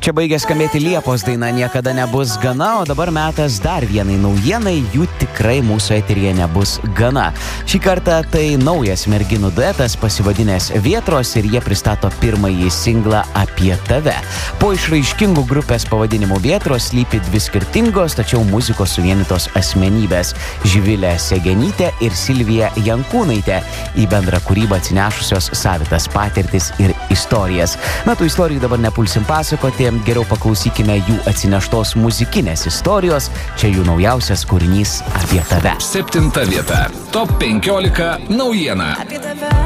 Čia baigė skambėti Liepos daina Niekada nebus gana, o dabar metas dar vienai naujienai, jų tikrai mūsų eteryje nebus gana. Šį kartą tai naujas merginų duetas pasivadinęs Vėtros ir jie pristato pirmąjį singlą Apie tave. Po išraiškingų grupės pavadinimų Vėtros slypi dvi skirtingos, tačiau muzikos suvienytos asmenybės – Živilė Segenytė ir Silvija Jankūnaitė, į bendrą kūrybą atsinešusios savitas patirtis ir istorijas. Na, tų istorijų dabar nepulsim pasakoti, geriau paklausykime jų atsineštos muzikinės istorijos. Čia jų naujausias kūrinys Apie tave. 7 vieta. Top 15 naujiena.